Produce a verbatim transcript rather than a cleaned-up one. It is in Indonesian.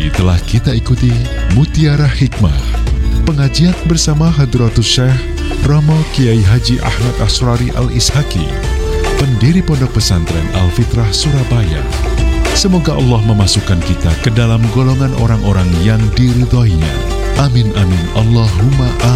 tadi telah kita ikuti Mutiara Hikmah, pengajian bersama Hadratus Syekh Romo Kiai Haji Ahmad Asrari Al-Ishaki, pendiri Pondok Pesantren Al-Fitrah Surabaya. Semoga Allah memasukkan kita ke dalam golongan orang-orang yang diridhoinya. Amin amin Allahumma amin.